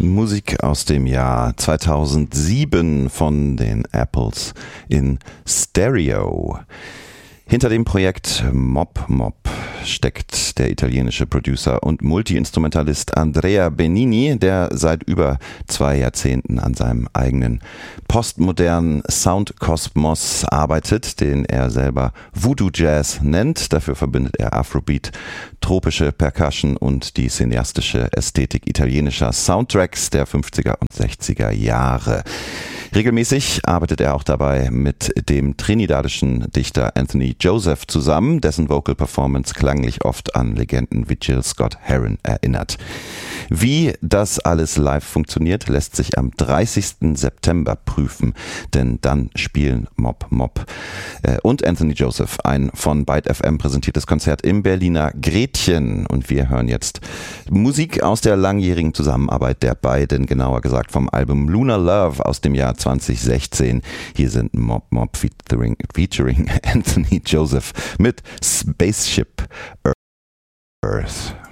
Musik aus dem Jahr 2007 von den Apples in Stereo. Hinter dem Projekt Mop Mop steckt der italienische Producer und Multi-Instrumentalist Andrea Benini, der seit über 2 Jahrzehnten an seinem eigenen postmodernen Soundkosmos arbeitet, den er selber Voodoo Jazz nennt. Dafür verbindet er Afrobeat, tropische Percussion und die cineastische Ästhetik italienischer Soundtracks der 50er und 60er Jahre. Regelmäßig arbeitet er auch dabei mit dem trinidadischen Dichter Anthony Joseph zusammen, dessen Vocal Performance klanglich oft an Legenden wie Jill Scott Heron erinnert. Wie das alles live funktioniert, lässt sich am 30. September prüfen, denn dann spielen Mop Mop und Anthony Joseph ein von Byte FM präsentiertes Konzert im Berliner Gretchen. Und wir hören jetzt Musik aus der langjährigen Zusammenarbeit der beiden, genauer gesagt vom Album Lunar Love aus dem Jahr 2016. Hier sind Mop Mop featuring Anthony Joseph mit Spaceship Earth.